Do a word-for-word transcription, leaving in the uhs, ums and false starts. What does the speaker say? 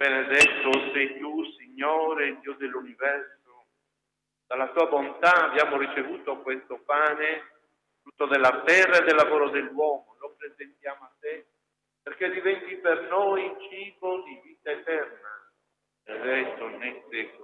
Benedetto sei tu, Signore, Dio dell'universo. Dalla tua bontà abbiamo ricevuto questo pane, frutto della terra e del lavoro dell'uomo. Lo presentiamo a te perché diventi per noi cibo di vita eterna. Benedetto nei secoli.